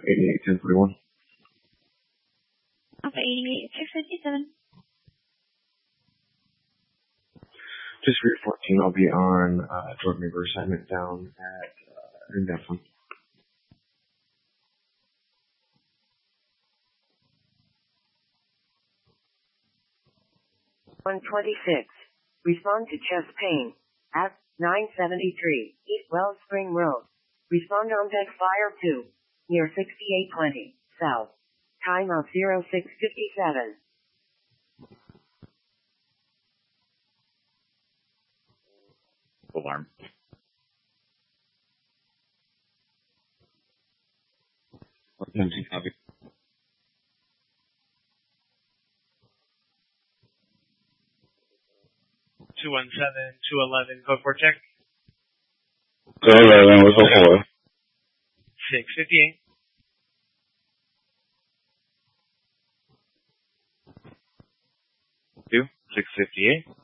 88-1041. Alpha 88-657. Just for your 14, I'll be on Jordan River assignment down at in Mifflin. 126. Respond to chest pain at 973 East Wells Spring Road. Respond on deck fire 2 near 6820 South. Time of 0657. Alarm. MC copy. (217) 211 code 4 check. 211 was a 4. 658. 658.